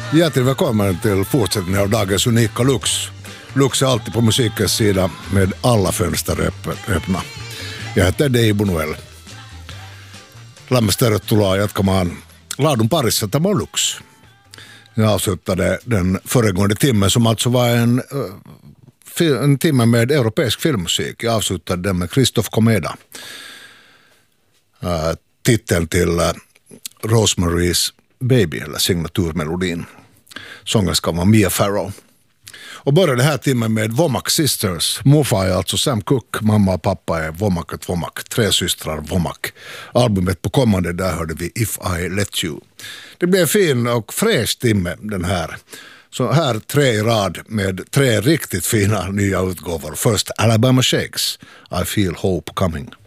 Hjärtligt välkommen till fortsättningen av dagens unika Lux. Lux är alltid på musikens sida med alla fönster öppna. Jag heter Deivo Noel. Lämmästä tervetuloa jatkamaan laadun parissa. Tämä on Lux. Jag avslutade den föregående timmen som alltså var en timme med europeisk filmmusik. Jag avslutade den med Christophe Komeda. Titeln till Rosemary's Baby, eller signaturmelodin. Sångerskan var Mia Farrow. Och började det här timmen med Womack Sisters. Morfar är alltså Sam Cooke, mamma och pappa är Womack och Womack. 3 systrar Womack. Albumet på kommande, där hörde vi If I Let You. Det blev en fin och fräsch timme den här. Så här 3 i rad med 3 riktigt fina nya utgåvor. Först Alabama Shakes, I Feel Hope Coming.